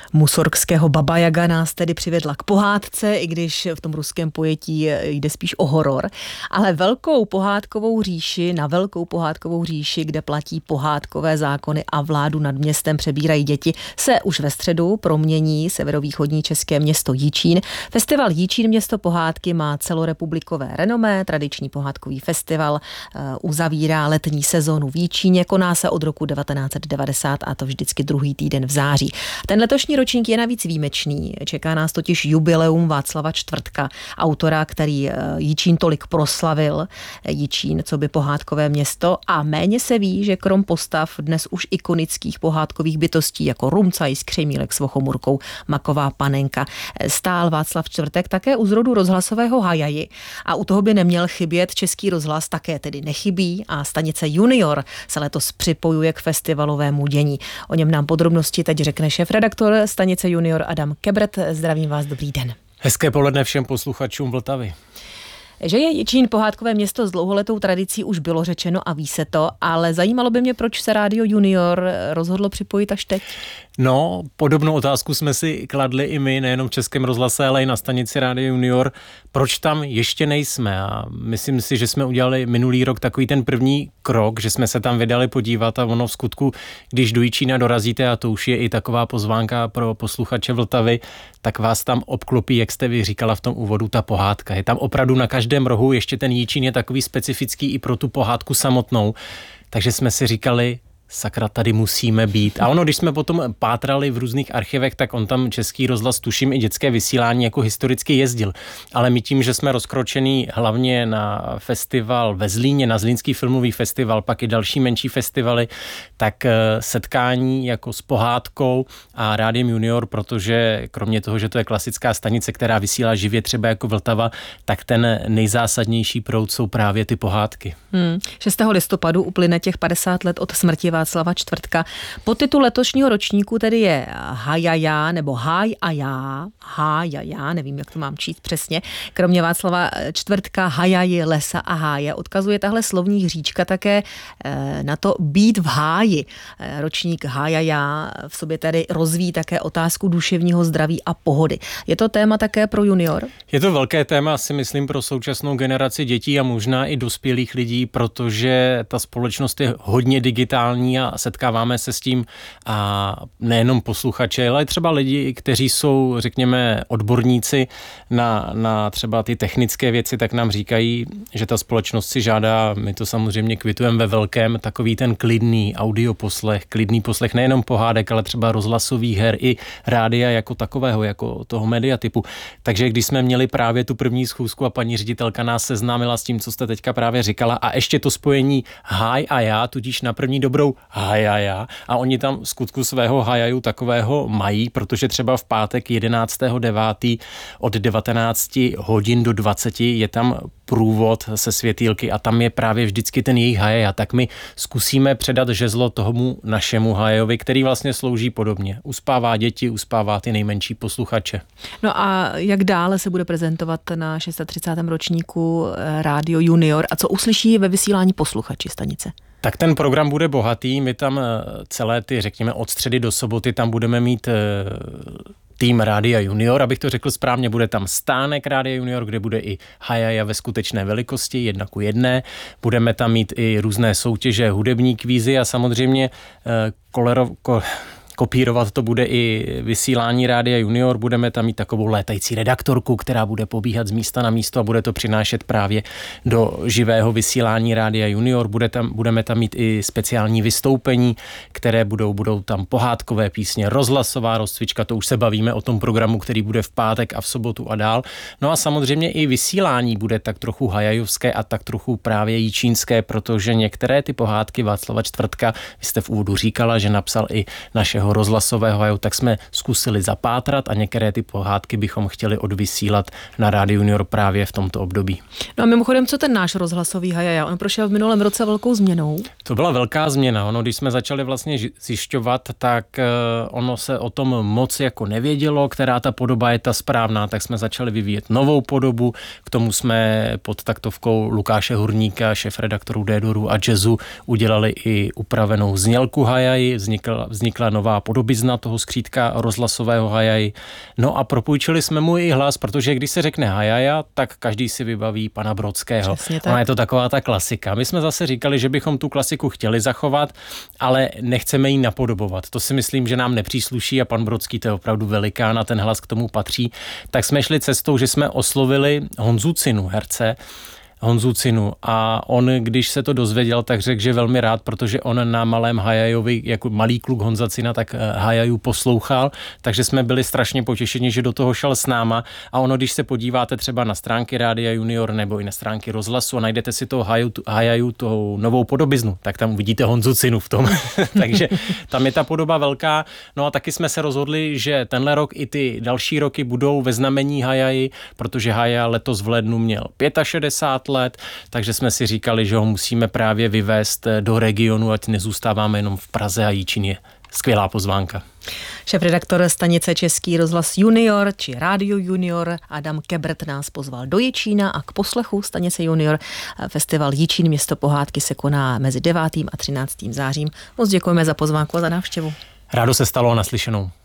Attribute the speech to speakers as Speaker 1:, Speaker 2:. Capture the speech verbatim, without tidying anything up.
Speaker 1: Musorgského Baba Jaga nás tedy přivedla k pohádce, i když v tom ruském pojetí jde spíš o horor, ale velkou pohádkovou říši, na velkou pohádkovou říši, kde platí pohádkové zákony a vládu nad městem přebírají děti, se už ve středu promění severovýchodní české město Jičín. Festival Jičín město pohádky má celorepublikové renomé, tradiční pohádkový festival uzavírá letní sezónu v Jičíně, koná se od roku devatenáct set devadesát a to vždycky druhý týden v září. Ten letošní ročník je navíc výjimečný. Čeká nás totiž jubileum Václava Čtvrtka, autora, který Jičín tolik proslavil, Jičín, co by pohádkové město, a méně se ví, že krom postav dnes už ikonických pohádkových bytostí jako Rumcaj, Skřemílek s Vochomurkou, Maková panenka, stál Václav Čtvrtek také u zrodu rozhlasového Hajaji a u toho by neměl chybět Český rozhlas, také tedy nechybí a stanice Junior se letos připojuje k festivalovému dění. O něm nám podrobnosti teď řekne šéfredaktor stanice Junior Adam Kebret. Zdravím vás, dobrý den.
Speaker 2: Hezké poledne všem posluchačům Vltavy.
Speaker 1: Že je Jičín pohádkové město s dlouholetou tradicí už bylo řečeno a ví se to, ale zajímalo by mě, proč se Rádio Junior rozhodlo připojit až teď.
Speaker 2: No, podobnou otázku jsme si kladli i my, nejenom v Českém rozhlase, ale i na stanici Rádio Junior. Proč tam ještě nejsme? A myslím si, že jsme udělali minulý rok takový ten první krok, že jsme se tam vydali podívat a ono v skutku, když do Jičína dorazíte, a to už je i taková pozvánka pro posluchače Vltavy, tak vás tam obklopí, jak jste vy říkala v tom úvodu, ta pohádka. Je tam opravdu na každém rohu, ještě ten Jičín je takový specifický i pro tu pohádku samotnou. Takže jsme si říkali, sakra, tady musíme být. A ono, když jsme potom pátrali v různých archivech, tak on tam Český rozhlas, tuším i dětské vysílání, jako historicky jezdil. Ale my tím, že jsme rozkročený hlavně na festival ve Zlíně, na Zlínský filmový festival, pak i další menší festivaly, tak setkání jako s pohádkou a Rádiem Junior, protože kromě toho, že to je klasická stanice, která vysílá živě třeba jako Vltava, tak ten nejzásadnější proud jsou právě ty pohádky.
Speaker 1: Hmm. šestého listopadu uplyne těch padesát let od smrti Václava Čtvrtka. Podtitul letošního ročníku tedy je Hajaja nebo Haj a já, Hajaja, nevím, jak to mám číst přesně. Kromě Václava Čtvrtka, Hajaji, lesa a háje odkazuje tahle slovní hříčka také na to být v háji. Ročník Hajaja v sobě tedy rozvíjí také otázku duševního zdraví a pohody. Je to téma také pro Junior?
Speaker 2: Je to velké téma, si myslím, pro současnou generaci dětí a možná i dospělých lidí, protože ta společnost je hodně digitální a setkáváme se s tím a nejenom posluchače, ale třeba lidi, kteří jsou, řekněme, odborníci na, na třeba ty technické věci, tak nám říkají, že ta společnost si žádá, my to samozřejmě kvitujeme ve velkém, takový ten klidný audioposlech, klidný poslech nejenom pohádek, ale třeba rozhlasových her i rádia jako takového, jako toho mediatypu. Takže když jsme měli právě tu první schůzku a paní ředitelka nás seznámila s tím, co jste teďka právě říkala, a ještě to spojení háj a já, tudíž na první dobrou hajaja, a oni tam v skutku svého hajaju takového mají, protože třeba v pátek jedenáctého devátého od devatenácti hodin do dvaceti je tam průvod se světýlky a tam je právě vždycky ten jejich hajaja. Tak my zkusíme předat žezlo tomu našemu hajajovi, který vlastně slouží podobně. Uspává děti, uspává ty nejmenší posluchače.
Speaker 1: No a jak dále se bude prezentovat na třicátém šestém ročníku Rádio Junior a co uslyší ve vysílání posluchači stanice?
Speaker 2: Tak ten program bude bohatý, my tam celé ty, řekněme, od středy do soboty tam budeme mít tým Rádia Junior, abych to řekl správně, bude tam stánek Rádia Junior, kde bude i hajaja ve skutečné velikosti, jedna ku jedné. Budeme tam mít i různé soutěže, hudební kvízy a samozřejmě kolero, ko, kopírovat to bude i vysílání Rádia Junior. Budeme tam mít takovou létající redaktorku, která bude pobíhat z místa na místo a bude to přinášet právě do živého vysílání Rádia Junior. Bude tam, budeme tam mít i speciální vystoupení, které budou, budou tam pohádkové písně, rozhlasová rozcvička, to už se bavíme o tom programu, který bude v pátek a v sobotu a dál. No a samozřejmě i vysílání bude tak trochu hajajovské a tak trochu právě jičínské, protože některé ty pohádky Václava Čtvrtka, vy jste v úvodu říkala, že napsal i našeho rozhlasového hajaju, tak jsme zkusili zapátrat a některé ty pohádky bychom chtěli odvysílat na Rádiu Junior právě v tomto období.
Speaker 1: No a mimochodem, co ten náš rozhlasový hajaj? On prošel v minulém roce velkou změnou.
Speaker 2: To byla velká změna. Ono, když jsme začali vlastně zjišťovat, tak ono se o tom moc jako nevědělo, která ta podoba je ta správná, tak jsme začali vyvíjet novou podobu. K tomu jsme pod taktovkou Lukáše Hurníka, šéfredaktorů D-Doru a Jazzu, udělali i upravenou znělku hajaji, vznikla, vznikla nová nová podobizna toho skřídka rozhlasového Hajaj. No a propůjčili jsme mu i hlas, protože když se řekne Hajaja, tak každý si vybaví pana Brodského. Ona je to taková ta klasika. My jsme zase říkali, že bychom tu klasiku chtěli zachovat, ale nechceme ji napodobovat. To si myslím, že nám nepřísluší a pan Brodský to je opravdu velikán a ten hlas k tomu patří. Tak jsme šli cestou, že jsme oslovili Honzu Cinu, herce, Honzu Cinu, a on, když se to dozvěděl, tak řekl, že velmi rád, protože on na malém Hajajovi, jako malý kluk Honza Cina, tak Hajaju poslouchal, takže jsme byli strašně potěšeni, že do toho šel s náma a ono, když se podíváte třeba na stránky Rádia Junior nebo i na stránky rozhlasu a najdete si toho Hajaju, Hajaju tou novou podobiznu, tak tam uvidíte Honzu Cinu v tom. Takže tam je ta podoba velká. No a taky jsme se rozhodli, že tenhle rok i ty další roky budou ve znamení Hajaji, protože Hajaja letos v lednu měl šedesát pět let, takže jsme si říkali, že ho musíme právě vyvést do regionu, ať nezůstáváme jenom v Praze a Jičíně. Skvělá pozvánka.
Speaker 1: Šéfredaktor stanice Český rozhlas Junior či Rádio Junior Adam Kebert nás pozval do Jičína a k poslechu stanice Junior. Festival Jičín město pohádky se koná mezi devátým a třináctým zářím. Moc děkujeme za pozvánku a za návštěvu.
Speaker 2: Rádo se stalo a naslyšenou.